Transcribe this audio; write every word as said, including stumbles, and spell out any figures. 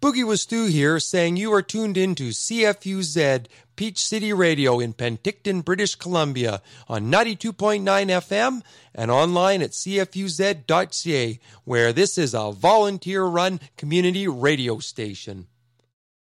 Boogie with Stu here, saying you are tuned in to C F U Z, Peach City Radio in Penticton, British Columbia on ninety-two point nine F M and online at c f u z dot c a, where this is a volunteer-run community radio station.